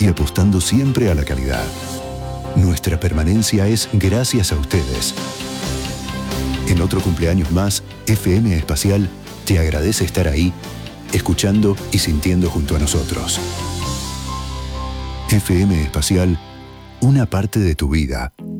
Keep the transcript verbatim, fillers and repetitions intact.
y apostando siempre a la calidad. Nuestra permanencia es gracias a ustedes. En otro cumpleaños más, F M Espacial te agradece estar ahí, escuchando y sintiendo junto a nosotros. F M Espacial, una parte de tu vida.